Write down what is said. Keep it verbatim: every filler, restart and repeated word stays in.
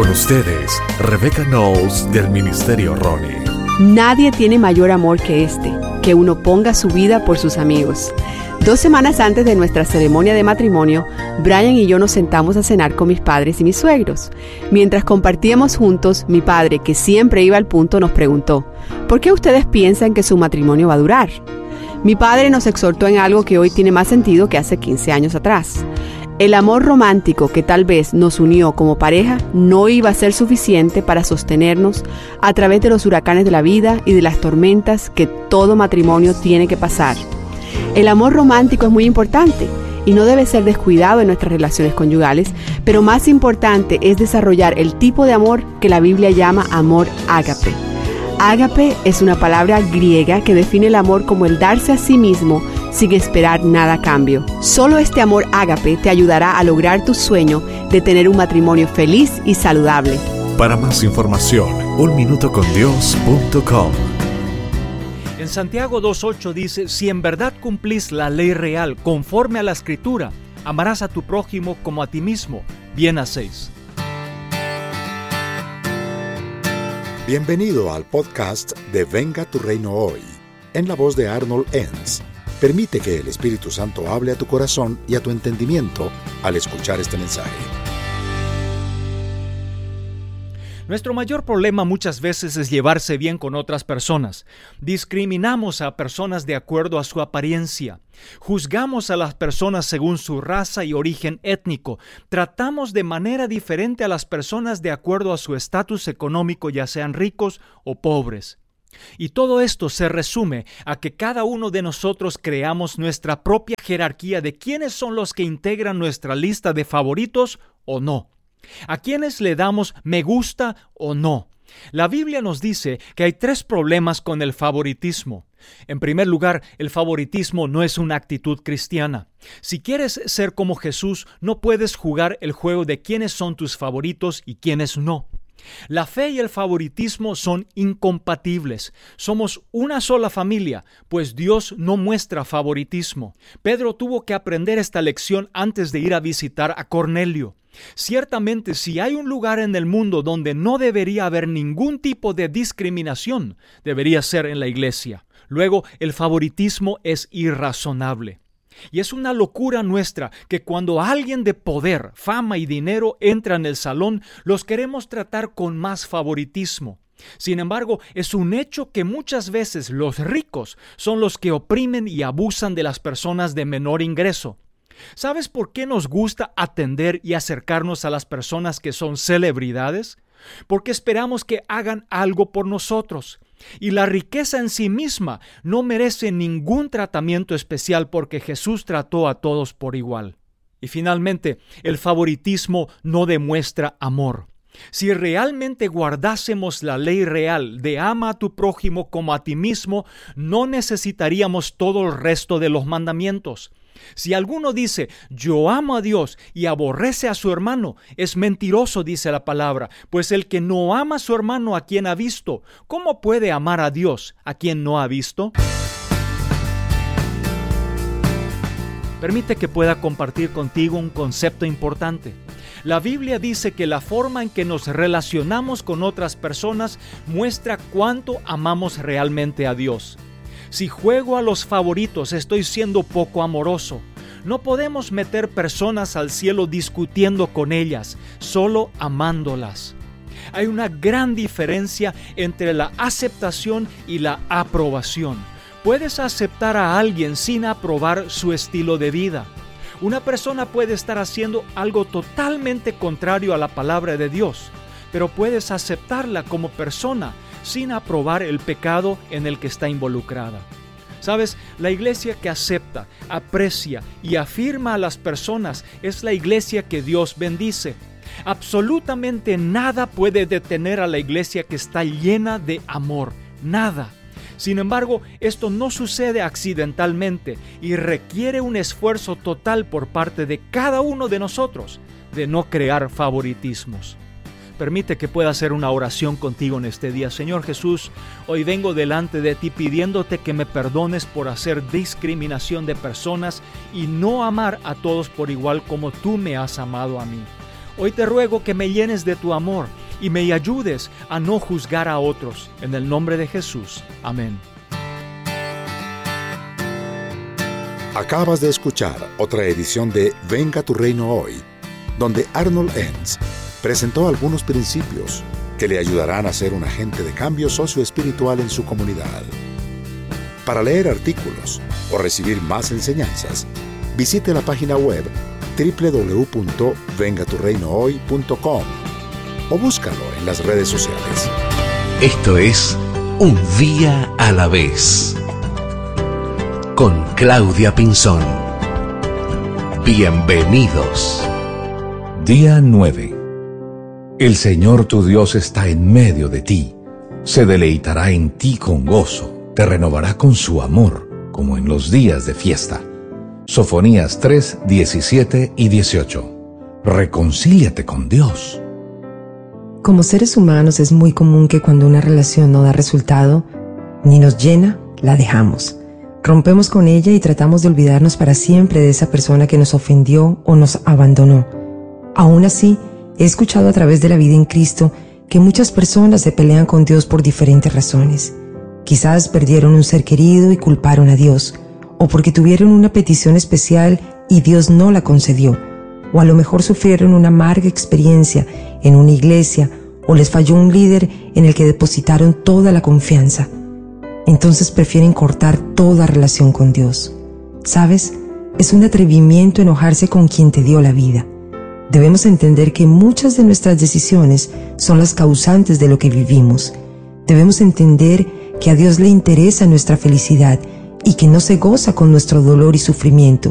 Con ustedes, Rebecca Knowles del Ministerio Ronnie. Nadie tiene mayor amor que este, que uno ponga su vida por sus amigos. Dos semanas antes de nuestra ceremonia de matrimonio, Brian y yo nos sentamos a cenar con mis padres y mis suegros. Mientras compartíamos juntos, mi padre, que siempre iba al punto, nos preguntó: ¿por qué ustedes piensan que su matrimonio va a durar? Mi padre nos exhortó en algo que hoy tiene más sentido que hace quince años atrás. El amor romántico que tal vez nos unió como pareja no iba a ser suficiente para sostenernos a través de los huracanes de la vida y de las tormentas que todo matrimonio tiene que pasar. El amor romántico es muy importante y no debe ser descuidado en nuestras relaciones conyugales, pero más importante es desarrollar el tipo de amor que la Biblia llama amor ágape. Ágape es una palabra griega que define el amor como el darse a sí mismo sin esperar nada a cambio. Solo este amor ágape te ayudará a lograr tu sueño de tener un matrimonio feliz y saludable. Para más información, un minuto con dios punto com. En Santiago dos ocho dice: si en verdad cumplís la ley real conforme a la Escritura, amarás a tu prójimo como a ti mismo, bien hacéis. Bienvenido al podcast de Venga tu Reino Hoy, en la voz de Arnold Enns. Permite que el Espíritu Santo hable a tu corazón y a tu entendimiento al escuchar este mensaje. Nuestro mayor problema muchas veces es llevarse bien con otras personas. Discriminamos a personas de acuerdo a su apariencia. Juzgamos a las personas según su raza y origen étnico. Tratamos de manera diferente a las personas de acuerdo a su estatus económico, ya sean ricos o pobres. Y todo esto se resume a que cada uno de nosotros creamos nuestra propia jerarquía de quiénes son los que integran nuestra lista de favoritos o no. ¿A quiénes le damos me gusta o no? La Biblia nos dice que hay tres problemas con el favoritismo. En primer lugar, el favoritismo no es una actitud cristiana. Si quieres ser como Jesús, no puedes jugar el juego de quiénes son tus favoritos y quiénes no. La fe y el favoritismo son incompatibles. Somos una sola familia, pues Dios no muestra favoritismo. Pedro tuvo que aprender esta lección antes de ir a visitar a Cornelio. Ciertamente, si hay un lugar en el mundo donde no debería haber ningún tipo de discriminación, debería ser en la iglesia. Luego, el favoritismo es irrazonable. Y es una locura nuestra que cuando alguien de poder, fama y dinero entra en el salón, los queremos tratar con más favoritismo. Sin embargo, es un hecho que muchas veces los ricos son los que oprimen y abusan de las personas de menor ingreso. ¿Sabes por qué nos gusta atender y acercarnos a las personas que son celebridades? Porque esperamos que hagan algo por nosotros. Y la riqueza en sí misma no merece ningún tratamiento especial porque Jesús trató a todos por igual. Y finalmente, el favoritismo no demuestra amor. Si realmente guardásemos la ley real de ama a tu prójimo como a ti mismo, no necesitaríamos todo el resto de los mandamientos. Si alguno dice, yo amo a Dios y aborrece a su hermano, es mentiroso, dice la palabra, pues el que no ama a su hermano a quien ha visto, ¿cómo puede amar a Dios a quien no ha visto? Permite que pueda compartir contigo un concepto importante. La Biblia dice que la forma en que nos relacionamos con otras personas muestra cuánto amamos realmente a Dios. Si juego a los favoritos, estoy siendo poco amoroso. No podemos meter personas al cielo discutiendo con ellas, solo amándolas. Hay una gran diferencia entre la aceptación y la aprobación. Puedes aceptar a alguien sin aprobar su estilo de vida. Una persona puede estar haciendo algo totalmente contrario a la palabra de Dios, pero puedes aceptarla como persona sin aprobar el pecado en el que está involucrada. ¿Sabes? La iglesia que acepta, aprecia y afirma a las personas es la iglesia que Dios bendice. Absolutamente nada puede detener a la iglesia que está llena de amor. Nada. Sin embargo, esto no sucede accidentalmente y requiere un esfuerzo total por parte de cada uno de nosotros de no crear favoritismos. Permite que pueda hacer una oración contigo en este día. Señor Jesús, hoy vengo delante de ti pidiéndote que me perdones por hacer discriminación de personas y no amar a todos por igual como tú me has amado a mí. Hoy te ruego que me llenes de tu amor y me ayudes a no juzgar a otros. En el nombre de Jesús. Amén. Acabas de escuchar otra edición de Venga tu Reino Hoy, donde Arnold Enns presentó algunos principios que le ayudarán a ser un agente de cambio socioespiritual en su comunidad. Para leer artículos o recibir más enseñanzas, visite la página web doble u doble u doble u punto venga tu reino hoy punto com o búscalo en las redes sociales. Esto es Un Día a la Vez, con Claudia Pinzón. Bienvenidos. Día nueve. El Señor tu Dios está en medio de ti. Se deleitará en ti con gozo. Te renovará con su amor, como en los días de fiesta. Sofonías tres, diecisiete y dieciocho. Reconcíliate con Dios. Como seres humanos es muy común que cuando una relación no da resultado, ni nos llena, la dejamos. Rompemos con ella y tratamos de olvidarnos para siempre de esa persona que nos ofendió o nos abandonó. Aún así, he escuchado a través de la vida en Cristo que muchas personas se pelean con Dios por diferentes razones. Quizás perdieron un ser querido y culparon a Dios, o porque tuvieron una petición especial y Dios no la concedió, o a lo mejor sufrieron una amarga experiencia en una iglesia, o les falló un líder en el que depositaron toda la confianza. Entonces prefieren cortar toda relación con Dios. ¿Sabes? Es un atrevimiento enojarse con quien te dio la vida. Debemos entender que muchas de nuestras decisiones son las causantes de lo que vivimos. Debemos entender que a Dios le interesa nuestra felicidad y que no se goza con nuestro dolor y sufrimiento,